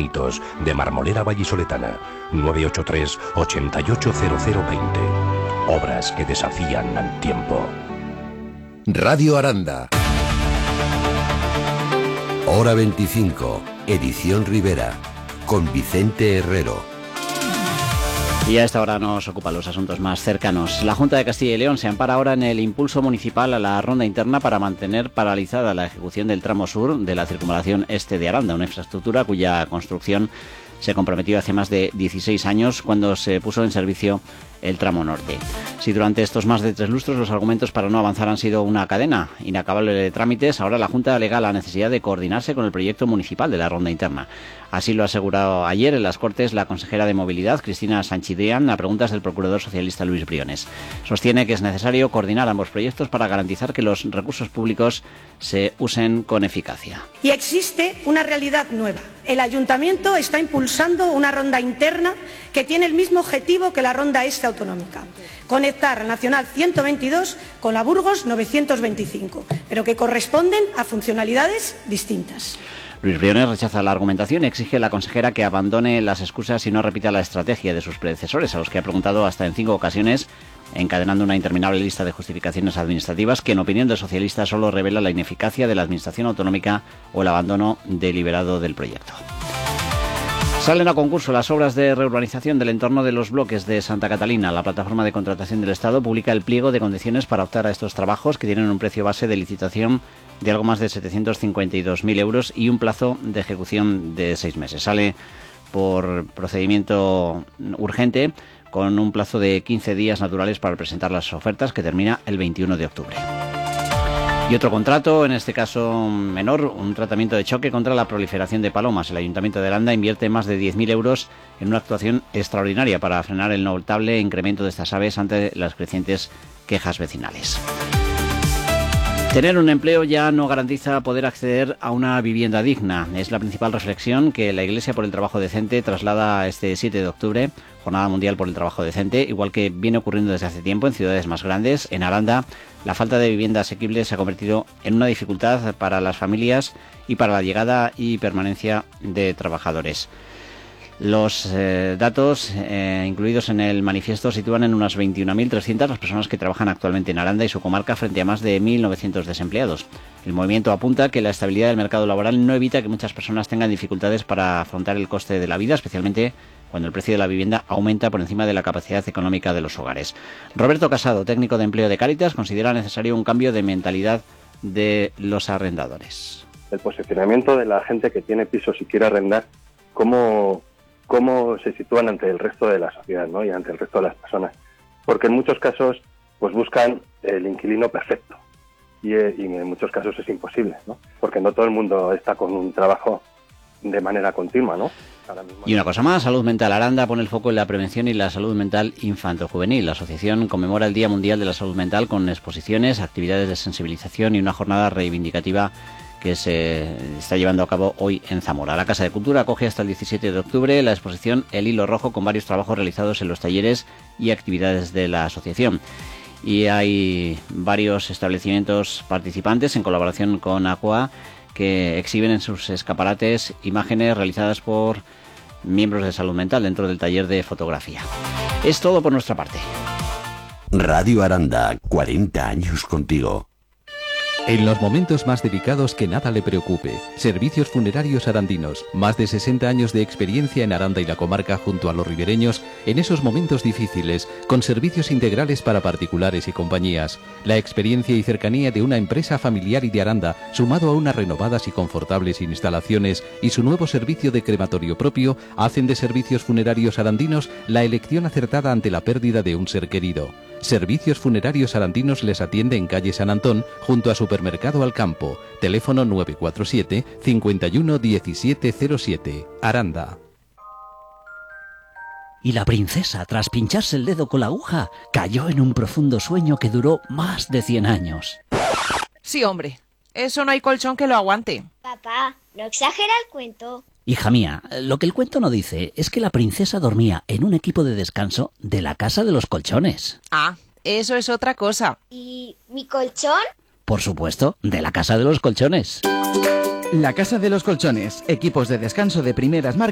granitos de Marmolera Vallisoletana. 983 880020. Obras que desafían al tiempo. Radio Aranda. Hora 25, edición Rivera, con Vicente Herrero. Y a esta hora nos ocupan los asuntos más cercanos. La Junta de Castilla y León se ampara ahora en el impulso municipal a la ronda interna para mantener paralizada la ejecución del tramo sur de la circunvalación este de Aranda, una infraestructura cuya construcción se comprometió hace más de 16 años cuando se puso en servicio el tramo norte. Si durante estos más de 3 lustros los argumentos para no avanzar han sido una cadena inacabable de trámites, ahora la Junta alega la necesidad de coordinarse con el proyecto municipal de la ronda interna. Así lo ha asegurado ayer en las Cortes la consejera de Movilidad, Cristina Sanchidrián, a preguntas del procurador socialista Luis Briones. Sostiene que es necesario coordinar ambos proyectos para garantizar que los recursos públicos se usen con eficacia. Y existe una realidad nueva. El Ayuntamiento está impulsando una ronda interna que tiene el mismo objetivo que la ronda este autonómica: conectar la Nacional 122 con la Burgos 925, pero que corresponden a funcionalidades distintas. Luis Briones rechaza la argumentación y exige a la consejera que abandone las excusas y no repita la estrategia de sus predecesores, a los que ha preguntado hasta en 5 ocasiones, encadenando una interminable lista de justificaciones administrativas que, en opinión del socialista, solo revela la ineficacia de la administración autonómica o el abandono deliberado del proyecto. Salen a concurso las obras de reurbanización del entorno de los bloques de Santa Catalina. La plataforma de contratación del Estado publica el pliego de condiciones para optar a estos trabajos, que tienen un precio base de licitación de algo más de 752.000 euros y un plazo de ejecución de 6 meses. Sale por procedimiento urgente, con un plazo de 15 días naturales para presentar las ofertas, que termina el 21 de octubre. Y otro contrato, en este caso menor, un tratamiento de choque contra la proliferación de palomas. El Ayuntamiento de Aranda invierte más de 10.000 euros en una actuación extraordinaria para frenar el notable incremento de estas aves ante las crecientes quejas vecinales. Tener un empleo ya no garantiza poder acceder a una vivienda digna. Es la principal reflexión que la Iglesia por el Trabajo Decente traslada este 7 de octubre, Jornada Mundial por el Trabajo Decente, igual que viene ocurriendo desde hace tiempo en ciudades más grandes. En Aranda, la falta de vivienda asequible se ha convertido en una dificultad para las familias y para la llegada y permanencia de trabajadores. Los datos incluidos en el manifiesto sitúan en unas 21.300 las personas que trabajan actualmente en Aranda y su comarca, frente a más de 1.900 desempleados. El movimiento apunta que la estabilidad del mercado laboral no evita que muchas personas tengan dificultades para afrontar el coste de la vida, especialmente cuando el precio de la vivienda aumenta por encima de la capacidad económica de los hogares. Roberto Casado, técnico de empleo de Cáritas, considera necesario un cambio de mentalidad de los arrendadores. El posicionamiento de la gente que tiene pisos y quiere arrendar, cómo se sitúan ante el resto de la sociedad, ¿no? Y ante el resto de las personas. Porque en muchos casos pues buscan el inquilino perfecto y en muchos casos es imposible, ¿no? Porque no todo el mundo está con un trabajo de manera continua, ¿no? Y una cosa más, Salud Mental Aranda pone el foco en la prevención y la salud mental infanto-juvenil. La asociación conmemora el Día Mundial de la Salud Mental con exposiciones, actividades de sensibilización y una jornada reivindicativa que se está llevando a cabo hoy en Zamora. La Casa de Cultura acoge hasta el 17 de octubre la exposición El Hilo Rojo, con varios trabajos realizados en los talleres y actividades de la asociación. Y hay varios establecimientos participantes en colaboración con Aqua que exhiben en sus escaparates imágenes realizadas por miembros de salud mental dentro del taller de fotografía. Es todo por nuestra parte. Radio Aranda, 40 años contigo. En los momentos más delicados, que nada le preocupe. Servicios Funerarios Arandinos. Más de 60 años de experiencia en Aranda y la comarca junto a los ribereños en esos momentos difíciles, con servicios integrales para particulares y compañías. La experiencia y cercanía de una empresa familiar y de Aranda, sumado a unas renovadas y confortables instalaciones y su nuevo servicio de crematorio propio, hacen de Servicios Funerarios Arandinos la elección acertada ante la pérdida de un ser querido. Servicios Funerarios Arandinos les atiende en calle San Antón, junto a Supermercado Alcampo. Teléfono 947 51 1707. Aranda. Y la princesa, tras pincharse el dedo con la aguja, cayó en un profundo sueño que duró más de 100 años. Sí, hombre. Eso no hay colchón que lo aguante. Papá, no exagera el cuento. Hija mía, lo que el cuento no dice es que la princesa dormía en un equipo de descanso de la Casa de los Colchones. Ah, eso es otra cosa. ¿Y mi colchón? Por supuesto, de la Casa de los Colchones. La Casa de los Colchones, equipos de descanso de primeras marcas